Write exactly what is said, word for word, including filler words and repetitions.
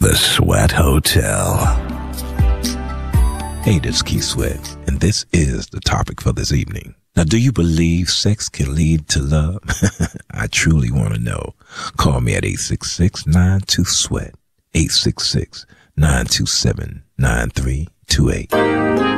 The Sweat Hotel. Hey, this is Keith Sweat, and this is the topic for this evening. Now, do you believe sex can lead to love? I truly want to know. Call me at eight six six, nine two, SWEAT, eight six six, nine two seven, nine three two eight.